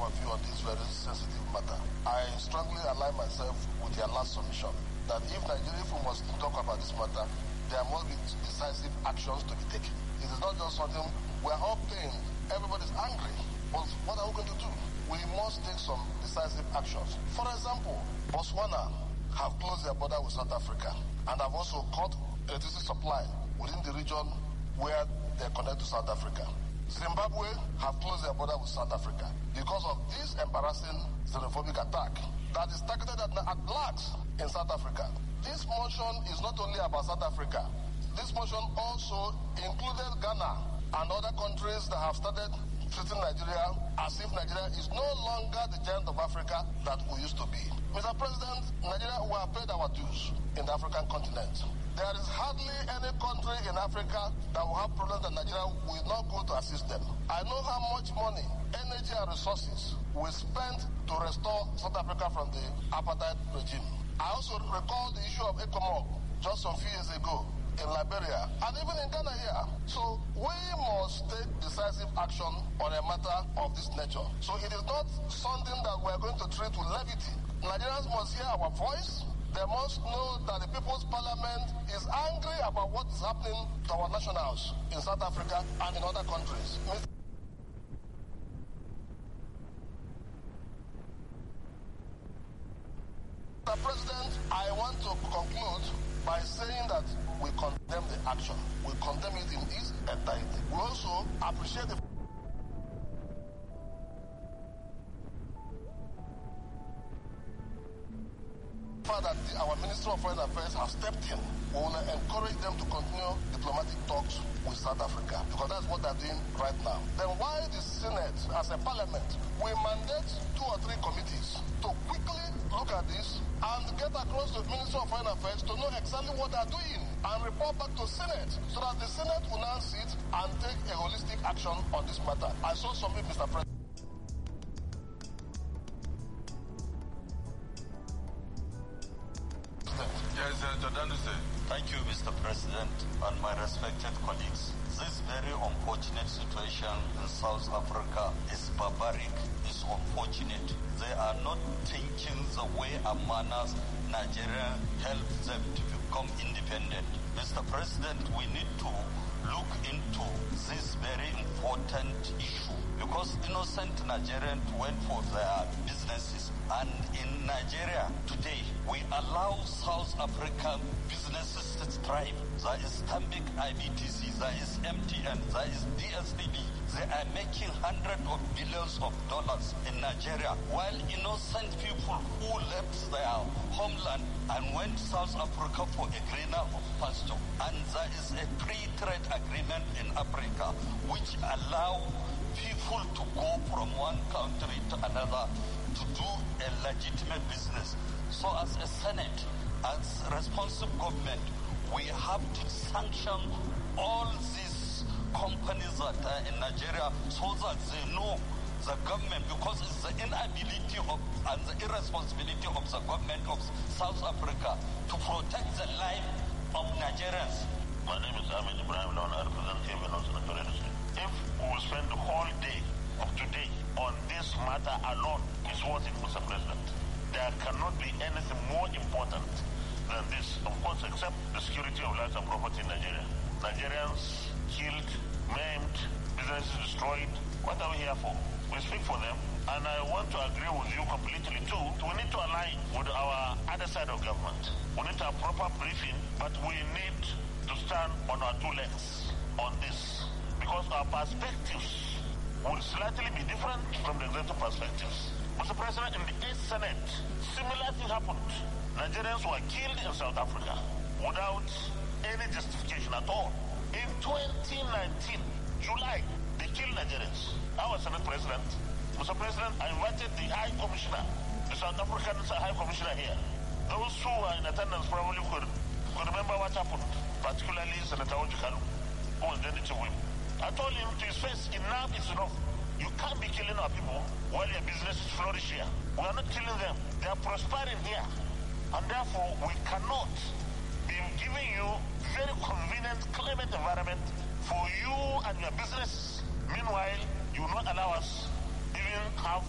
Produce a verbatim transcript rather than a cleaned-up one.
of view on this very sensitive matter. I strongly align myself with your last submission that if Nigeria, if we must talk about this matter, there must be decisive actions to be taken. It is not just something we are all pained. Everybody's angry. But what are we going to do? We must take some decisive actions. For example, Botswana have closed their border with South Africa and have also cut electricity supply within the region where they connect to South Africa. Zimbabwe have closed their border with South Africa because of this embarrassing xenophobic attack that is targeted at, at blacks in South Africa. This motion is not only about South Africa. This motion also included Ghana and other countries that have started treating Nigeria as if Nigeria is no longer the giant of Africa that we used to be. Mister President, Nigeria, we have paid our dues in the African continent. There is hardly any country in Africa that will have problems that Nigeria will not go to assist them. I know how much money, energy and resources we spent to restore South Africa from the apartheid regime. I also recall the issue of ECOMOG just some few years ago in Liberia, and even in Ghana here. So we must take decisive action on a matter of this nature. So it is not something that we are going to treat with levity. Nigerians must hear our voice. They must know that the People's Parliament is angry about what is happening to our nationals in South Africa and in other countries. Mister President, I want to conclude by saying that we condemn the action. We condemn it in its entirety. We also appreciate the fact that the, our Minister of Foreign Affairs has stepped in. We will encourage them to continue diplomatic talks with South Africa because that's what they're doing right now. Then why the Senate, as a parliament, we mandate two or three committees to quickly look at this and get across to the Minister of Foreign Affairs to know exactly what they're doing and report back to Senate so that the Senate will now sit and take a holistic action on this matter. I saw something, Mister President. Yes, Senator Danuse. Thank you, Mister President, and my respected colleagues. This very unfortunate situation in South Africa is barbaric, is unfortunate. They are not thinking the way and manners Nigeria helped them to become independent. Mister President, we need to look into this very important issue because innocent Nigerians went for their businesses. And in Nigeria today, we allow South African businesses to thrive. There is Stanbic I B T C, there is M T N, there is D S T V. They are making hundreds of billions of dollars in Nigeria, while innocent people who left their homeland and went to South Africa for a greener pasture. And there is a free trade agreement in Africa which allow people to go from one country to another to do a legitimate business. So as a Senate, as responsible government, we have to sanction all these companies that are in Nigeria so that they know the government, because it's the inability of and the irresponsibility of the government of South Africa to protect the life of Nigerians. My name is Ahmed Ibrahim Lawan, I represent Haven of Senatorial District. If we will spend the whole day of today on this matter alone, it's worth it, Mister President. There cannot be anything more important than this, of course, except the security of lives and property in Nigeria. Nigerians killed, maimed, businesses destroyed. What are we here for? We speak for them, and I want to agree with you completely too. We need to align with our other side of government. We need to have proper briefing, but we need to stand on our two legs on this, because our perspectives will slightly be different from the executive perspectives. Mister President, in the eighth Senate, similar thing happened. Nigerians were killed in South Africa without any justification at all. In twenty nineteen, July, they killed Nigerians. I was Senate President. Mister President, I invited the High Commissioner, the South African High Commissioner here. Those who were in attendance probably could, could remember what happened, particularly Senator Ojikalu, who was then the chief whip. I told him to his face, enough is enough. You can't be killing our people while your business is flourish here. We are not killing them. They are prospering here. And therefore, we cannot be giving you very convenient, climate environment for you and your business. Meanwhile, you will not allow us even have